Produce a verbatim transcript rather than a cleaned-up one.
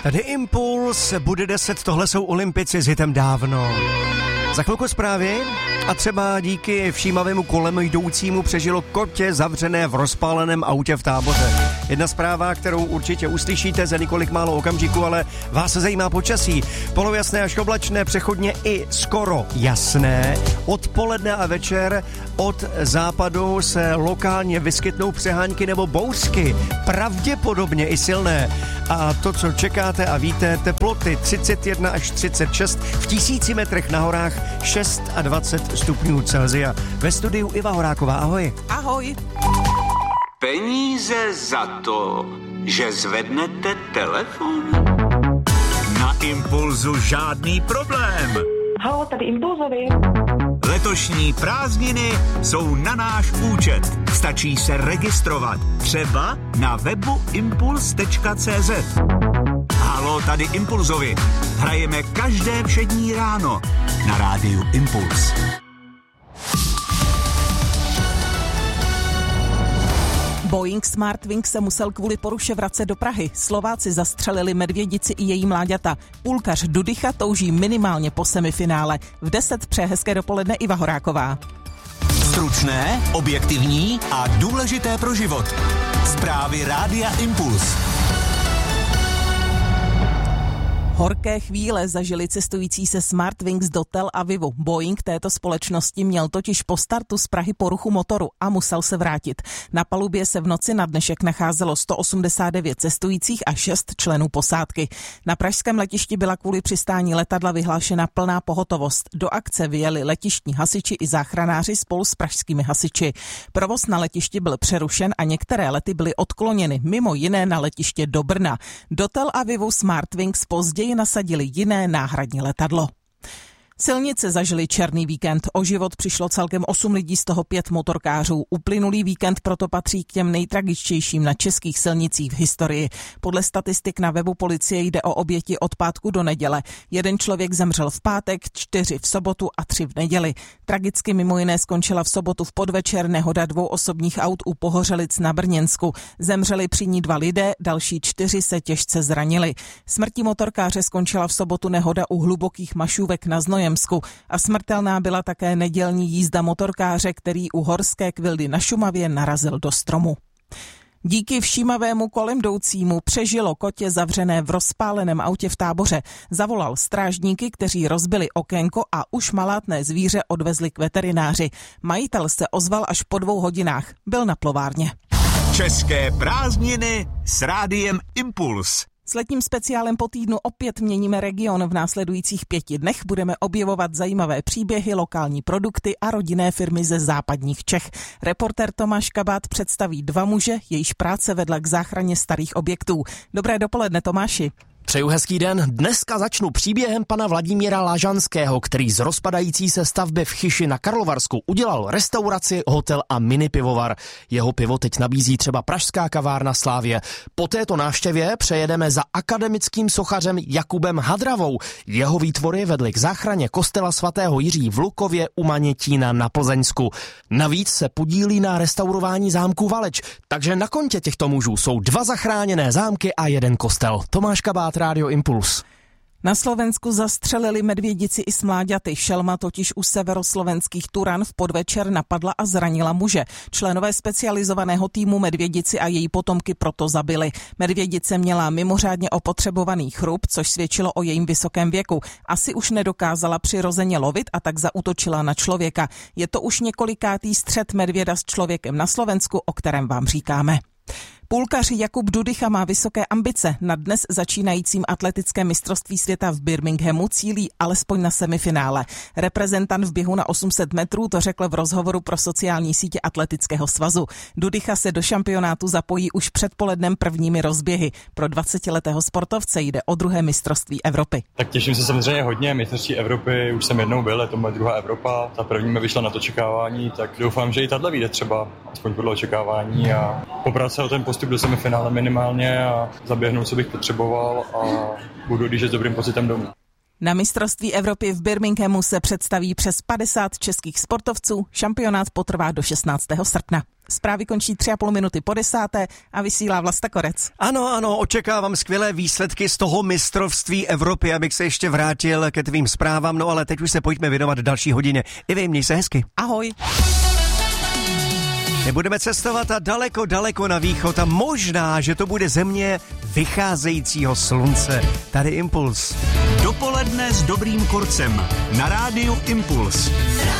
Tady Impuls, bude deset, tohle jsou Olympici s hitem Dávno. Za chvilku zprávy a třeba díky všímavému kolem jdoucímu přežilo kotě zavřené v rozpáleném autě v Táboře. Jedna zpráva, kterou určitě uslyšíte za několik málo okamžiků, ale vás se zajímá počasí. Polovjasné až oblačné, přechodně i skoro jasné. Odpoledne a večer od západu se lokálně vyskytnou přehánky nebo bouřky. Pravděpodobně i silné. A to, co čekáte a víte, teploty třicet jedna až třicet šest, v tisíci metrech na horách dvacet šest stupňů Celsia. Ve studiu Iva Horáková, ahoj. Ahoj. Peníze za to, že zvednete telefon? Na Impulzu žádný problém. Halo, tady Impulzovi. Letošní prázdniny jsou na náš účet. Stačí se registrovat. Třeba na webu impuls tečka cé zet. Halo, tady Impulzovi. Hrajeme každé všední ráno na rádiu Impuls. Boeing Smartwings se musel kvůli poruše vracet do Prahy. Slováci zastřelili Medvědici i její mláďata. Půlkař Dudycha touží minimálně po semifinále. V deset přeje hezké dopoledne Iva Horáková. Stručné, objektivní a důležité pro život. Zprávy rádia Impuls. Horké chvíle zažili cestující se Smartwings do Tel Avivu. Boeing této společnosti měl totiž po startu z Prahy poruchu motoru a musel se vrátit. Na palubě se v noci na dnešek nacházelo sto osmdesát devět cestujících a šest členů posádky. Na pražském letišti byla kvůli přistání letadla vyhlášena plná pohotovost. Do akce vyjeli letištní hasiči i záchranáři spolu s pražskými hasiči. Provoz na letišti byl přerušen a některé lety byly odkloněny, mimo jiné na letiště do Brna. Do Tel Avivu Smartwings později nasadili jiné náhradní letadlo. Silnice zažili černý víkend. O život přišlo celkem osm lidí, z toho pět motorkářů. Uplynulý víkend proto patří k těm nejtragičtějším na českých silnicích v historii. Podle statistik na webu policie jde o oběti od pátku do neděle. Jeden člověk zemřel v pátek, čtyři v sobotu a tři v neděli. Tragicky mimo jiné skončila v sobotu v podvečer nehoda dvou osobních aut u Pohořelic na Brněnsku. Zemřeli při ní dva lidé, další čtyři se těžce zranili. Smrtí motorkáře skončila v sobotu nehoda u Hlubokých Mašůvek na Znojem a smrtelná byla také nedělní jízda motorkáře, který u Horské Kvildy na Šumavě narazil do stromu. Díky všímavému kolem jdoucímu přežilo kotě zavřené v rozpáleném autě v Táboře. Zavolal strážníky, kteří rozbili okénko a už malátné zvíře odvezli k veterináři. Majitel se ozval až po dvou hodinách. Byl na plovárně. České prázdniny s rádiem Impuls. S letním speciálem po týdnu opět měníme region. V následujících pěti dnech budeme objevovat zajímavé příběhy, lokální produkty a rodinné firmy ze západních Čech. Reportér Tomáš Kabát představí dva muže, jejichž práce vedla k záchraně starých objektů. Dobré dopoledne, Tomáši. Přeju hezký den. Dneska začnu příběhem pana Vladimíra Lažanského, který z rozpadající se stavby v Chyši na Karlovarsku udělal restauraci, hotel a mini pivovar. Jeho pivo teď nabízí třeba pražská kavárna Slávě. Po této návštěvě přejedeme za akademickým sochařem Jakubem Hadravou. Jeho výtvory vedly k záchraně kostela svatého Jiří v Lukově u Manětína na Plzeňsku. Navíc se podílí na restaurování zámku Valeč, takže na kontě těchto mužů jsou dva zachráněné zámky a jeden kostel. Tomáš Kabát, Rádio Impuls. Na Slovensku zastřelili Medvědici i s mláďaty. Šelma totiž u severoslovenských Turan v podvečer napadla a zranila muže. Členové specializovaného týmu Medvědici a její potomky proto zabili. Medvědice měla mimořádně opotřebovaný chrup, což svědčilo o jejím vysokém věku. Asi už nedokázala přirozeně lovit a tak zaútočila na člověka. Je to už několikátý střet medvěda s člověkem na Slovensku, o kterém vám říkáme. Půlkař Jakub Dudycha má vysoké ambice. Na dnes začínajícím atletickém mistrovství světa v Birminghamu cílí alespoň na semifinále. Reprezentant v běhu na osm set metrů to řekl v rozhovoru pro sociální sítě Atletického svazu. Dudycha se do šampionátu zapojí už předpolednem prvními rozběhy. Pro dvacetiletého sportovce jde o druhé mistrovství Evropy. Tak těším se samozřejmě hodně. Mistrovství Evropy už jsem jednou byl, je to moje druhá Evropa. Ta první mi vyšla na to očekávání, tak doufám, že i tahle vyjde třeba aspoň podle očekávání a poprat se o ten postup do semifinále minimálně a zaběhnout, co bych potřeboval a budu odjíždět s dobrým pocitem domů. Na mistrovství Evropy v Birminghamu se představí přes padesát českých sportovců. Šampionát potrvá do šestnáctého srpna. Zprávy končí tři a půl minuty po desáté a vysílá Vlasta Korec. Ano, ano, očekávám skvělé výsledky z toho mistrovství Evropy, abych se ještě vrátil ke tvým zprávám, no ale teď už se pojďme věnovat další hodině. I vy, měj se hezky. Ahoj. My budeme cestovat a daleko, daleko na východ a možná, že to bude země vycházejícího slunce. Tady Impuls. Dopoledne s dobrým kurcem na rádiu Impuls.